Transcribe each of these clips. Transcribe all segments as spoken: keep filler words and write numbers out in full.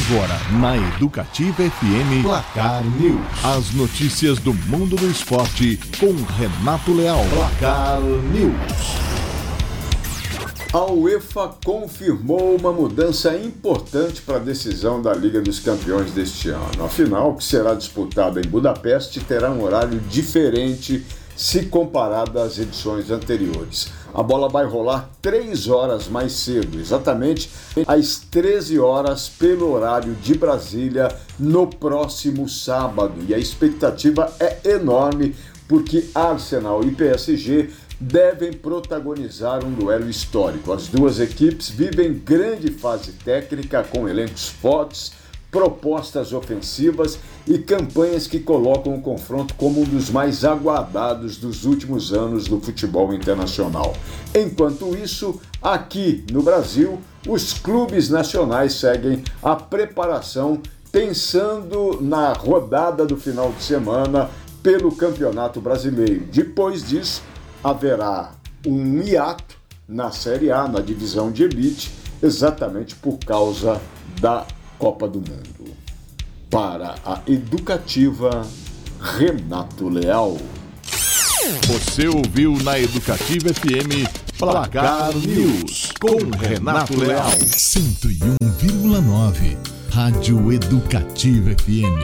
Agora, na Educativa F M, Placar News. As notícias do mundo do esporte com Renato Leal. Placar News. A UEFA confirmou uma mudança importante para a decisão da Liga dos Campeões deste ano. A final, que será disputada em Budapeste, terá um horário diferente se comparado às edições anteriores. A bola vai rolar três horas mais cedo, exatamente às treze horas pelo horário de Brasília, no próximo sábado. E a expectativa é enorme, porque Arsenal e P S G devem protagonizar um duelo histórico. As duas equipes vivem grande fase técnica, com elencos fortes, propostas ofensivas e campanhas que colocam o confronto como um dos mais aguardados dos últimos anos do futebol internacional. Enquanto isso, aqui no Brasil, os clubes nacionais seguem a preparação pensando na rodada do final de semana pelo Campeonato Brasileiro. Depois disso, haverá um hiato na Série A, na divisão de elite, exatamente por causa da Copa do Mundo. Para a Educativa, Renato Leal. Você ouviu na Educativa F M Placar News com Renato Leal. cento e um vírgula nove Rádio Educativa F M.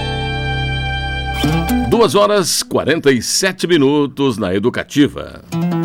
Duas horas e quarenta e sete minutos na Educativa.